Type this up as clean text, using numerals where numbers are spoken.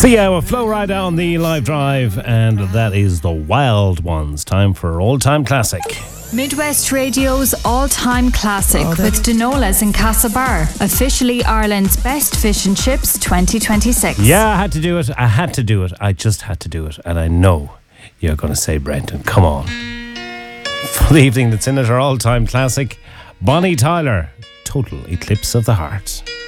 Sia with Flow Rida on the live drive, and that is the Wild Ones. Time for All Time Classic. Midwest Radio's all-time classic with Denolas and Castlebar, officially Ireland's best fish and chips 2026. Yeah, I had to do it. I just had to do it. And I know you're going to say Brendan. Come on. For the evening that's in it, our all-time classic, Bonnie Tyler, Total Eclipse of the Heart.